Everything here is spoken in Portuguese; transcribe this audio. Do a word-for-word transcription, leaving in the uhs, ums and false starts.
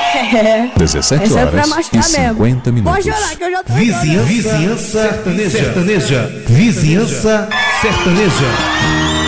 É. dezessete Essa é pra horas machucar e cinquenta mesmo. minutos. Pode chorar que eu já tô Vizinhança, vizinhança sertaneja. Sertaneja. Vizinhança sertaneja.